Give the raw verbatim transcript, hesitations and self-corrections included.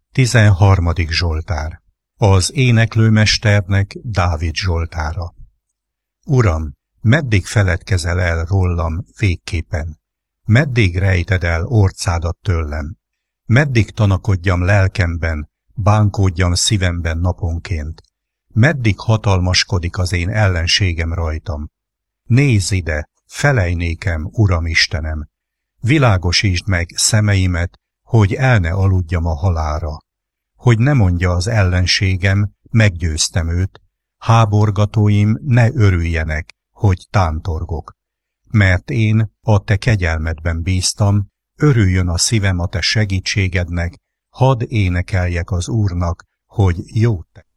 Tizenharmadik Zsoltár. Az éneklőmesternek Dávid Zsoltára. Uram, meddig feledkezel el rólam végképpen? Meddig rejted el orcádat tőlem? Meddig tanakodjam lelkemben, bánkódjam szívemben naponként? Meddig hatalmaskodik az én ellenségem rajtam? Nézz ide, felej nékem, Uram Istenem! Világosítsd meg szemeimet, hogy el ne aludjam a halálra. Hogy ne mondja az ellenségem, meggyőztem őt, háborgatóim ne örüljenek, hogy tántorgok. Mert én a te kegyelmedben bíztam, örüljön a szívem a te segítségednek, hadd énekeljek az Úrnak, hogy jó te.